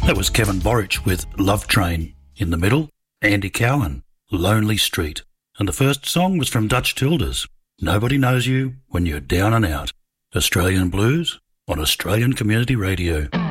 That was Kevin Borich with Love Train. In the middle, Andy Cowan, Lonely Street. And the first song was from Dutch Tildes, Nobody Knows You When You're Down and Out. Australian Blues on Australian Community Radio.